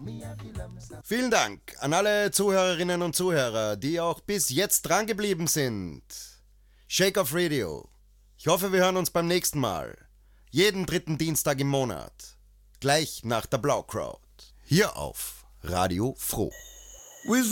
Vielen Dank an alle Zuhörerinnen und Zuhörer, die auch bis jetzt dran geblieben sind. Shake Off Radio. Ich hoffe, wir hören uns beim nächsten Mal. Jeden dritten Dienstag im Monat. Gleich nach der Blau Crowd. Hier auf Radio Froh.